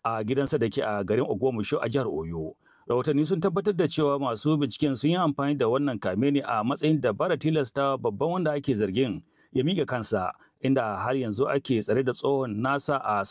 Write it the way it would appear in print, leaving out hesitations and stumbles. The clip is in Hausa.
a gidansa da ke a garin Ogbomoso a jihar Oyo. Rahotanni sun tabbatar da cewa masu binciken sun yi amfani da wannan kame ne a matsayin dabara tilasta babban wanda ake zargin ya miƙa kansa, inda har yanzu ake tsare da tsohon nasa a